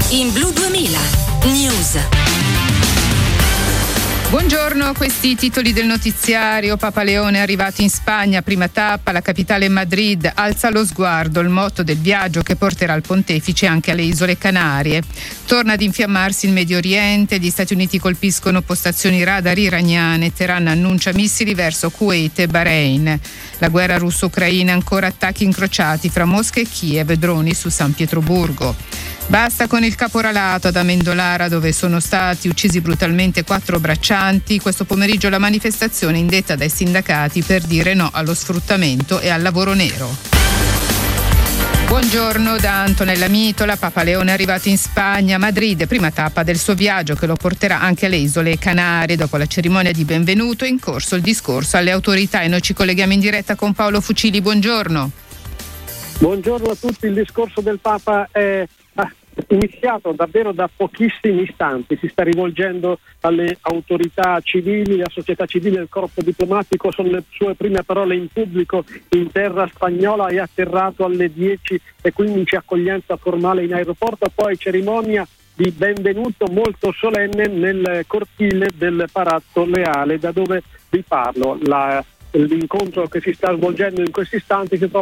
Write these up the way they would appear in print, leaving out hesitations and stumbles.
In Blu 2000 News. Buongiorno, questi i titoli del notiziario. Papa Leone è arrivato in Spagna, prima tappa, la capitale Madrid. Alza lo sguardo, il motto del viaggio che porterà il pontefice anche alle isole Canarie. Torna ad infiammarsi il Medio Oriente, gli Stati Uniti colpiscono postazioni radar iraniane, Teheran annuncia missili verso Kuwait e Bahrain. La guerra russo-ucraina, ancora attacchi incrociati fra Mosca e Kiev, droni su San Pietroburgo. Basta con il caporalato ad Amendolara, dove sono stati uccisi brutalmente 4 braccianti. Questo pomeriggio la manifestazione indetta dai sindacati per dire no allo sfruttamento e al lavoro nero. Buongiorno da Antonella Mitola. Papa Leone è arrivato in Spagna, Madrid, prima tappa del suo viaggio che lo porterà anche alle isole Canarie. Dopo la cerimonia di benvenuto è in corso il discorso alle autorità e noi ci colleghiamo in diretta con Paolo Fucili. Buongiorno. Buongiorno a tutti. Il discorso del Papa è iniziato davvero da pochissimi istanti, si sta rivolgendo alle autorità civili, la società civile, il corpo diplomatico. Sono le sue prime parole in pubblico in terra spagnola. È atterrato alle 10:15, accoglienza formale in aeroporto, poi cerimonia di benvenuto molto solenne nel cortile del Palazzo Reale, da dove vi parlo. L'incontro che si sta svolgendo in questi istanti si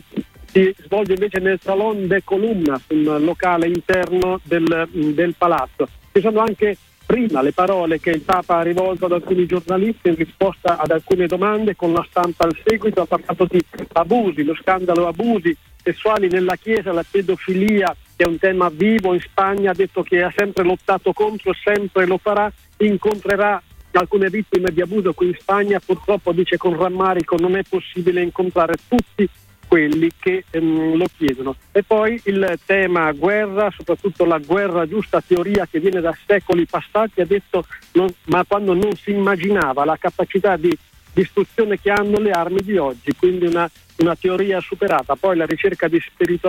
svolge invece nel Salón de Columnas, un locale interno del palazzo. Ci sono anche prima le parole che il Papa ha rivolto ad alcuni giornalisti in risposta ad alcune domande, con la stampa al seguito. Ha parlato di abusi, lo scandalo abusi sessuali nella Chiesa, la pedofilia, che è un tema vivo in Spagna. Ha detto che ha sempre lottato contro, sempre lo farà, incontrerà alcune vittime di abuso qui in Spagna. Purtroppo, dice con rammarico, non è possibile incontrare tutti quelli che lo chiedono. E poi il tema guerra, soprattutto la guerra giusta, teoria che viene da secoli passati. Ha detto ma quando non si immaginava la capacità di distruzione che hanno le armi di oggi, quindi una teoria superata. Poi la ricerca di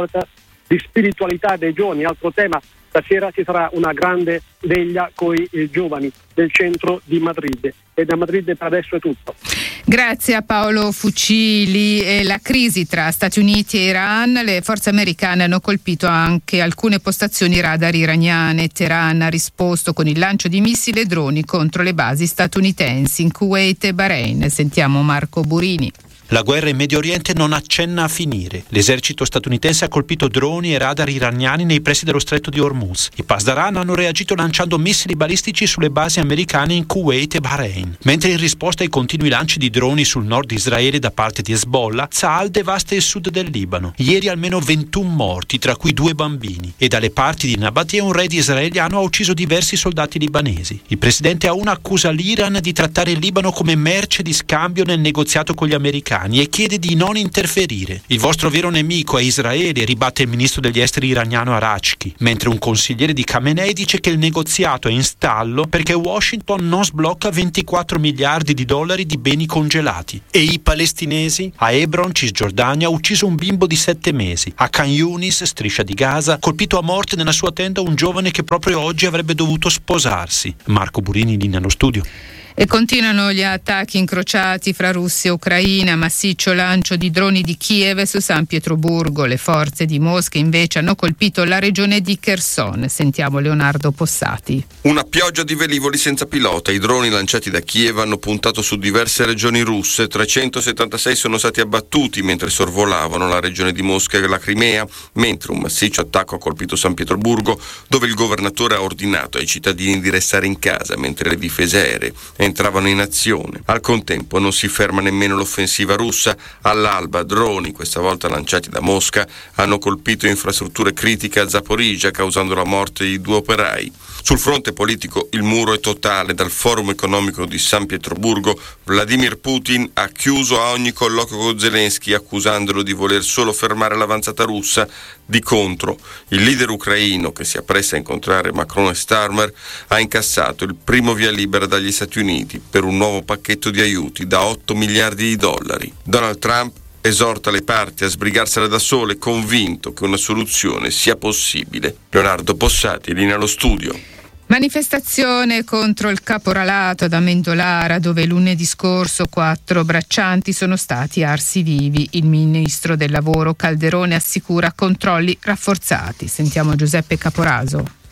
spiritualità dei giovani, altro tema. Stasera ci sarà una grande veglia con i giovani del centro di Madrid. E da Madrid per adesso è tutto. Grazie a Paolo Fucili. E la crisi tra Stati Uniti e Iran, le forze americane hanno colpito anche alcune postazioni radar iraniane. Teheran ha risposto con il lancio di missili e droni contro le basi statunitensi in Kuwait e Bahrain. Sentiamo Marco Burini. La guerra in Medio Oriente non accenna a finire. L'esercito statunitense ha colpito droni e radar iraniani nei pressi dello stretto di Hormuz. I Pasdaran hanno reagito lanciando missili balistici sulle basi americane in Kuwait e Bahrain. Mentre in risposta ai continui lanci di droni sul nord di Israele da parte di Hezbollah, Tzal devasta il sud del Libano. Ieri almeno 21 morti, tra cui 2 bambini. E dalle parti di Nabatea un raid israeliano ha ucciso diversi soldati libanesi. Il presidente Aoun accusa l'Iran di trattare il Libano come merce di scambio nel negoziato con gli americani e chiede di non interferire. Il vostro vero nemico è Israele, ribatte il ministro degli esteri iraniano Arachki, mentre un consigliere di Khamenei dice che il negoziato è in stallo perché Washington non sblocca 24 miliardi di dollari di beni congelati. E i palestinesi? A Hebron, Cisgiordania, ha ucciso un bimbo di 7 mesi. A Khan Yunis, striscia di Gaza, colpito a morte nella sua tenda un giovane che proprio oggi avrebbe dovuto sposarsi. Marco Burini, linea allo studio. E continuano gli attacchi incrociati fra Russia e Ucraina, massiccio lancio di droni di Kiev su San Pietroburgo. Le forze di Mosca invece hanno colpito la regione di Kherson. Sentiamo Leonardo Possati. Una pioggia di velivoli senza pilota. I droni lanciati da Kiev hanno puntato su diverse regioni russe. 376 sono stati abbattuti mentre sorvolavano la regione di Mosca e la Crimea, mentre un massiccio attacco ha colpito San Pietroburgo, dove il governatore ha ordinato ai cittadini di restare in casa mentre le difese aeree entravano in azione. Al contempo non si ferma nemmeno l'offensiva russa. All'alba droni, questa volta lanciati da Mosca, hanno colpito infrastrutture critiche a Zaporizhzhia, causando la morte di 2 operai. Sul fronte politico il muro è totale. Dal forum economico di San Pietroburgo Vladimir Putin ha chiuso a ogni colloquio con Zelensky, accusandolo di voler solo fermare l'avanzata russa. Di contro, il leader ucraino, che si appresta a incontrare Macron e Starmer, ha incassato il primo via libera dagli Stati Uniti per un nuovo pacchetto di aiuti da 8 miliardi di dollari. Donald Trump esorta le parti a sbrigarsela da sole, convinto che una soluzione sia possibile. Leonardo Possati, linea allo studio. Manifestazione contro il caporalato ad Amendolara, dove lunedì scorso 4 braccianti sono stati arsi vivi. Il ministro del lavoro Calderone assicura controlli rafforzati. Sentiamo Giuseppe Caporaso.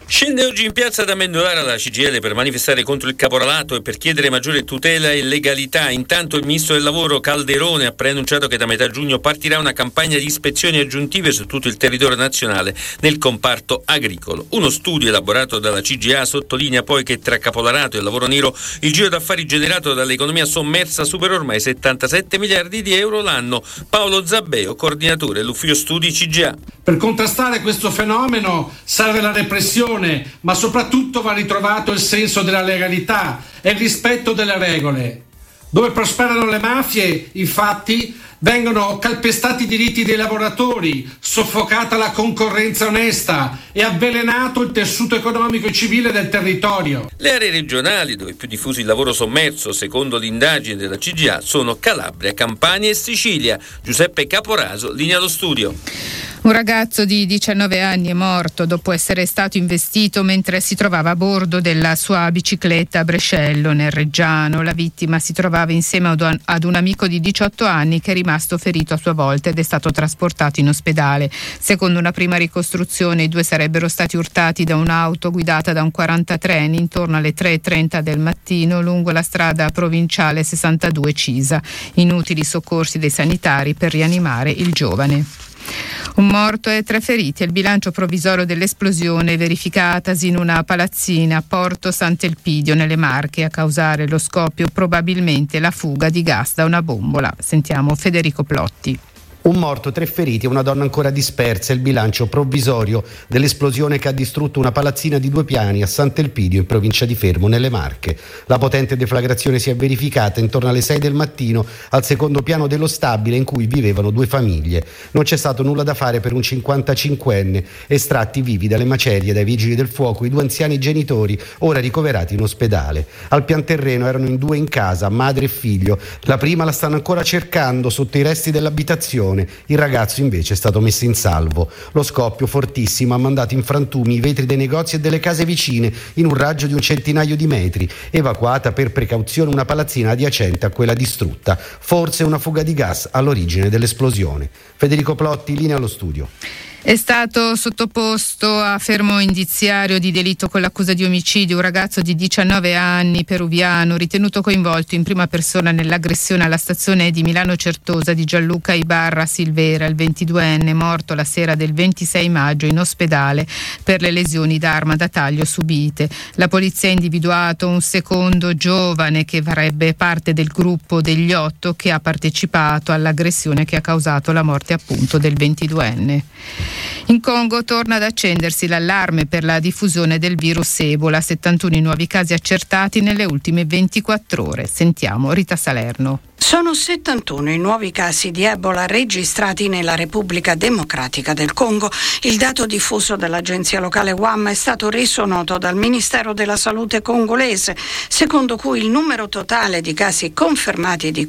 Scende oggi in piazza ad Amendolara la CGIL per manifestare contro il caporalato e per chiedere maggiore tutela e legalità. Intanto il ministro del lavoro Calderone ha preannunciato che da metà giugno partirà una campagna di ispezioni aggiuntive su tutto il territorio nazionale nel comparto agricolo. Uno studio elaborato dalla CGA sottolinea poi che tra capolarato e lavoro nero il giro d'affari generato dall'economia sommersa supera ormai 77 miliardi di euro l'anno. Paolo Zabbeo, coordinatore dell'ufficio studi CGA. Per contrastare questo fenomeno serve la repressione, ma soprattutto va ritrovato il senso della legalità e il rispetto delle regole. Dove prosperano le mafie, infatti, vengono calpestati i diritti dei lavoratori, soffocata la concorrenza onesta e avvelenato il tessuto economico e civile del territorio. Le aree regionali dove è più diffuso il lavoro sommerso, secondo l'indagine della CGA, sono Calabria, Campania e Sicilia. Giuseppe Caporaso, linea allo studio. Un ragazzo di 19 anni è morto dopo essere stato investito mentre si trovava a bordo della sua bicicletta a Brescello, nel Reggiano. La vittima si trovava insieme ad un amico di 18 anni che è rimasto ferito a sua volta ed è stato trasportato in ospedale. Secondo una prima ricostruzione, i due sarebbero stati urtati da un'auto guidata da un 43enne intorno alle 3:30 del mattino lungo la strada provinciale 62 Cisa. Inutili soccorsi dei sanitari per rianimare il giovane. Un morto e 3 feriti è il bilancio provvisorio dell'esplosione verificatasi in una palazzina a Porto Sant'Elpidio nelle Marche. A causare lo scoppio probabilmente la fuga di gas da una bombola. Sentiamo Federico Plotti. Un morto, 3 feriti e una donna ancora dispersa è il bilancio provvisorio dell'esplosione che ha distrutto una palazzina di 2 piani a Sant'Elpidio in provincia di Fermo nelle Marche. La potente deflagrazione si è verificata intorno alle 6 del mattino al secondo piano dello stabile in cui vivevano 2 famiglie. Non c'è stato nulla da fare per un 55enne estratti vivi dalle macerie dai vigili del fuoco i 2 anziani genitori ora ricoverati in ospedale. Al pian terreno erano in 2 in casa, madre e figlio. La prima la stanno ancora cercando sotto i resti dell'abitazione. Il ragazzo invece è stato messo in salvo. Lo scoppio fortissimo ha mandato in frantumi i vetri dei negozi e delle case vicine in un raggio di un centinaio di metri. Evacuata per precauzione una palazzina adiacente a quella distrutta. Forse una fuga di gas all'origine dell'esplosione. Federico Plotti, linea allo studio. È stato sottoposto a fermo indiziario di delitto con l'accusa di omicidio un ragazzo di 19 anni peruviano ritenuto coinvolto in prima persona nell'aggressione alla stazione di Milano Certosa di Gianluca Ibarra Silvera, il 22enne morto la sera del 26 maggio in ospedale per le lesioni d'arma da taglio subite. La polizia ha individuato un secondo giovane che farebbe parte del gruppo degli 8 che ha partecipato all'aggressione che ha causato la morte appunto del 22enne. In Congo torna ad accendersi l'allarme per la diffusione del virus Ebola, 71 nuovi casi accertati nelle ultime 24 ore. Sentiamo Rita Salerno. Sono 71 i nuovi casi di Ebola registrati nella Repubblica Democratica del Congo. Il dato diffuso dall'agenzia locale WAM è stato reso noto dal Ministero della Salute congolese, secondo cui il numero totale di casi confermati è di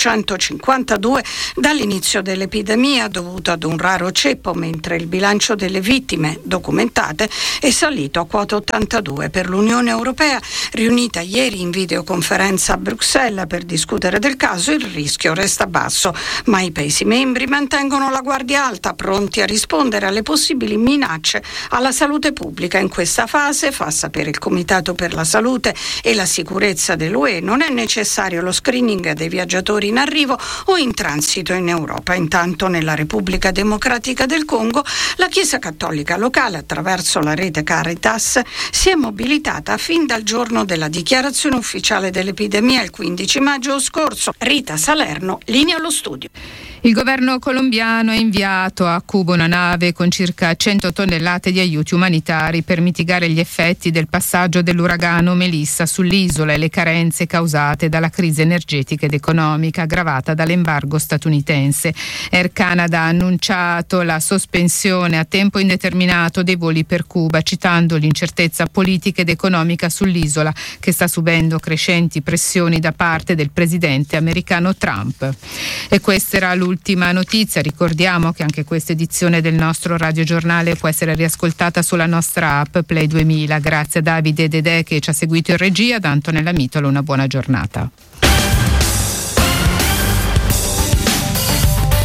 452 dall'inizio dell'epidemia dovuto ad un raro ceppo, mentre il bilancio delle vittime documentate è salito a quota 82. Per l'Unione Europea, riunita ieri in videoconferenza a Bruxelles per discutere del caso, il rischio resta basso, ma i Paesi membri mantengono la guardia alta, pronti a rispondere alle possibili minacce alla salute pubblica. In questa fase, fa sapere il Comitato per la Salute e la Sicurezza dell'UE, non è necessario lo screening dei viaggiatori in arrivo o in transito in Europa. Intanto, nella Repubblica Democratica del Congo, la Chiesa Cattolica locale, attraverso la rete Caritas, si è mobilitata fin dal giorno della dichiarazione ufficiale dell'epidemia, il 15 maggio scorso. Rita Salerno, linea allo studio. Il governo colombiano ha inviato a Cuba una nave con circa 100 tonnellate di aiuti umanitari per mitigare gli effetti del passaggio dell'uragano Melissa sull'isola e le carenze causate dalla crisi energetica ed economica aggravata dall'embargo statunitense. Air Canada ha annunciato la sospensione a tempo indeterminato dei voli per Cuba, citando l'incertezza politica ed economica sull'isola che sta subendo crescenti pressioni da parte del presidente americano Trump. E questa era l'ultima notizia. Ricordiamo che anche questa edizione del nostro radiogiornale può essere riascoltata sulla nostra app Play 2000. Grazie a Davide Dedè che ci ha seguito in regia, da Antonella Mitolo una buona giornata.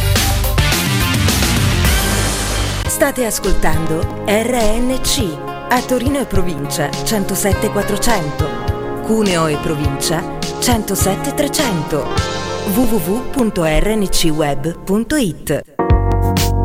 State ascoltando RNC, A Torino e provincia 107 400, Cuneo e provincia 107 300, www.rncweb.it.